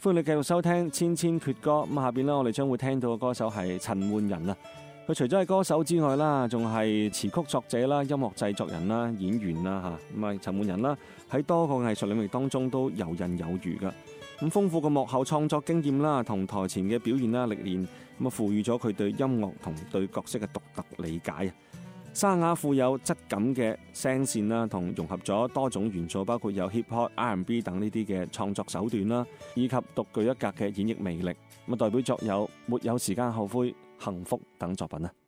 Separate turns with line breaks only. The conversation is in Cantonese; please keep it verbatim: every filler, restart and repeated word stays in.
歡迎你繼續收聽千千闕歌。咁下邊呢，我哋將會聽到嘅歌手係陳奐仁啊。佢除咗係歌手之外啦，仲係詞曲作者啦、音樂製作人啦、演員啦吓。咁啊，陳奐仁啦喺多個藝術領域當中都游刃有餘噶。咁豐富嘅幕後創作經驗啦，同台前嘅表現啦、歷練，咁啊賦予咗佢對音樂同對角色嘅獨特理解啊。沙啞富有質感嘅聲線啦，同融合咗多種元素，包括有 hip hop、R and B 等呢啲嘅創作手段啦，以及獨具一格嘅演繹魅力，咁啊代表作有《沒有時間後悔》、《幸福》等作品啊。